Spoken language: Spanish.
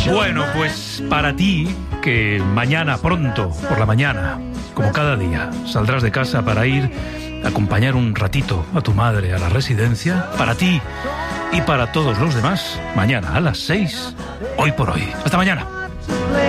Bueno, pues para ti, que mañana pronto, por la mañana, como cada día, saldrás de casa para ir a acompañar un ratito a tu madre a la residencia, para ti y para todos los demás, mañana a las 6, Hoy por Hoy. Hasta mañana.